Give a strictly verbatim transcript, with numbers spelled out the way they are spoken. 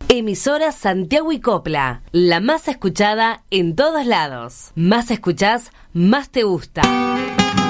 Emisora Santiago y Copla, la más escuchada en todos lados. Más escuchás, más te gusta.